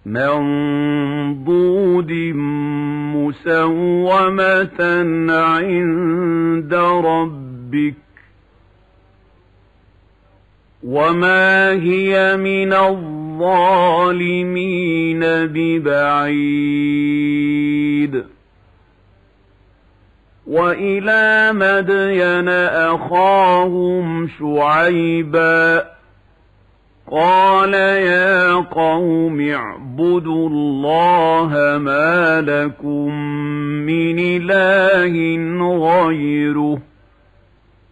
منضود مسومة عند ربك وما هي من الظالمين ببعيد. وإلى مدين أخاهم شعيبا قال يا قوم اعبدوا الله ما لكم من إله غيره